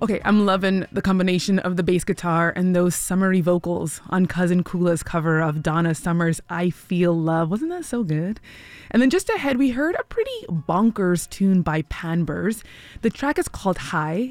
Okay, I'm loving the combination of the bass guitar and those summery vocals on Cousin Kula's cover of Donna Summer's I Feel Love. Wasn't that so good? And then just ahead, we heard a pretty bonkers tune by Panbers. The track is called Hai,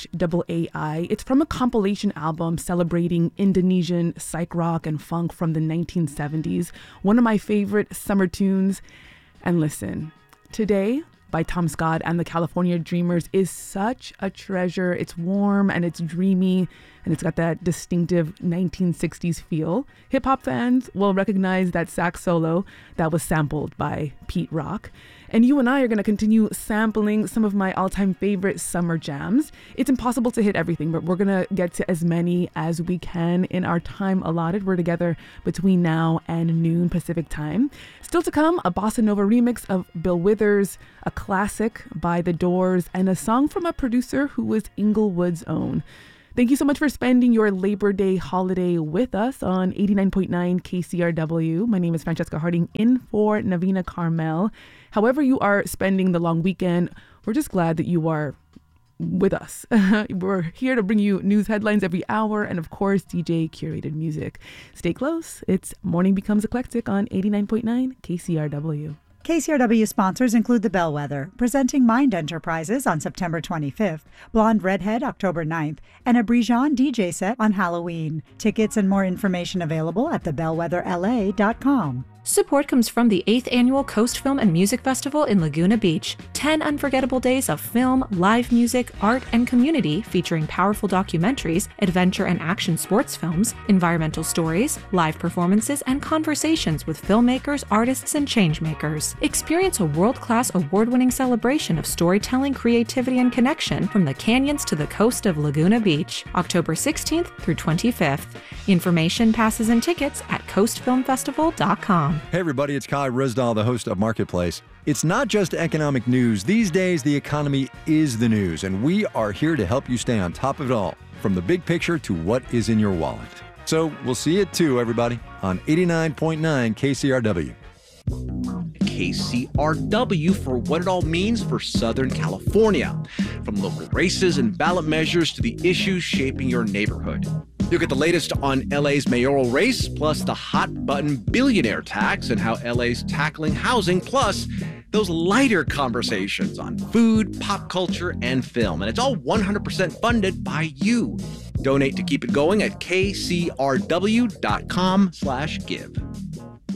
Haai. It's from a compilation album celebrating Indonesian psych rock and funk from the 1970s. One of my favorite summer tunes. And listen, Today by Tom Scott and the California Dreamers is such a treasure. It's warm and it's dreamy and it's got that distinctive 1960s feel. Hip-hop fans will recognize that sax solo that was sampled by Pete Rock. And you and I are going to continue sampling some of my all-time favorite summer jams. It's impossible to hit everything, but we're going to get to as many as we can in our time allotted. We're together between now and noon Pacific time. Still to come, a bossa nova remix of Bill Withers, a classic by The Doors, and a song from a producer who was Inglewood's own. Thank you so much for spending your Labor Day holiday with us on 89.9 KCRW. My name is Francesca Harding, in for Navina Carmel. However you are spending the long weekend, we're just glad that you are with us. We're here to bring you news headlines every hour and, of course, DJ curated music. Stay close. It's Morning Becomes Eclectic on 89.9 KCRW. KCRW sponsors include The Bellwether, presenting Mind Enterprises on September 25th, Blonde Redhead October 9th, and a Brijon DJ set on Halloween. Tickets and more information available at thebellwetherla.com. Support comes from the 8th Annual Coast Film and Music Festival in Laguna Beach. 10 unforgettable days of film, live music, art, and community featuring powerful documentaries, adventure and action sports films, environmental stories, live performances, and conversations with filmmakers, artists, and changemakers. Experience a world-class award-winning celebration of storytelling, creativity, and connection from the canyons to the coast of Laguna Beach, October 16th through 25th. Information, passes, and tickets at coastfilmfestival.com. Hey everybody, it's Kai Rizdal, the host of Marketplace. It's not just economic news. These days, the economy is the news, and we are here to help you stay on top of it all, from the big picture to what is in your wallet. So we'll see you at 2, everybody, on 89.9 KCRW. KCRW for what it all means for Southern California, from local races and ballot measures to the issues shaping your neighborhood. You'll get the latest on LA's mayoral race, plus the hot-button billionaire tax and how LA's tackling housing, plus those lighter conversations on food, pop culture, and film. And it's all 100% funded by you. Donate to keep it going at kcrw.com/give.